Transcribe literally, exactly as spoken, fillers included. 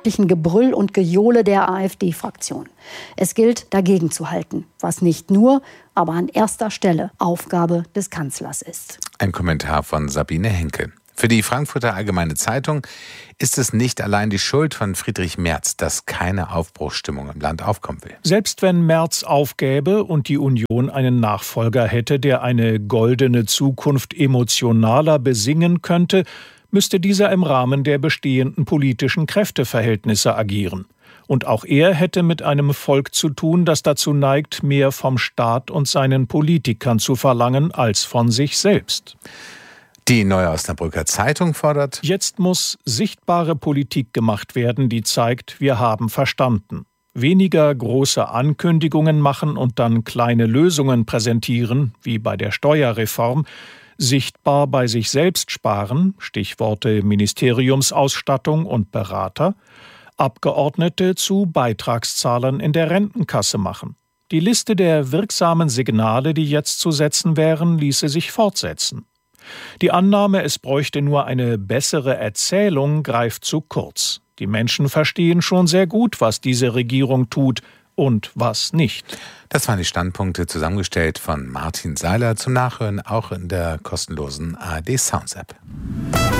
unglaublichen Gebrüll und Gejohle der AfD-Fraktion. Es gilt, dagegen zu halten, was nicht nur, aber an erster Stelle Aufgabe des Kanzlers ist. Ein Kommentar von Sabine Henke. Für die Frankfurter Allgemeine Zeitung ist es nicht allein die Schuld von Friedrich Merz, dass keine Aufbruchsstimmung im Land aufkommen will. Selbst wenn Merz aufgäbe und die Union einen Nachfolger hätte, der eine goldene Zukunft emotionaler besingen könnte, müsste dieser im Rahmen der bestehenden politischen Kräfteverhältnisse agieren. Und auch er hätte mit einem Volk zu tun, das dazu neigt, mehr vom Staat und seinen Politikern zu verlangen als von sich selbst. Die Neue Osnabrücker Zeitung fordert: Jetzt muss sichtbare Politik gemacht werden, die zeigt, wir haben verstanden. Weniger große Ankündigungen machen und dann kleine Lösungen präsentieren, wie bei der Steuerreform. Sichtbar bei sich selbst sparen, Stichworte Ministeriumsausstattung und Berater. Abgeordnete zu Beitragszahlern in der Rentenkasse machen. Die Liste der wirksamen Signale, die jetzt zu setzen wären, ließe sich fortsetzen. Die Annahme, es bräuchte nur eine bessere Erzählung, greift zu kurz. Die Menschen verstehen schon sehr gut, was diese Regierung tut und was nicht. Das waren die Standpunkte, zusammengestellt von Martin Seiler, zum Nachhören auch in der kostenlosen A R D Sounds App.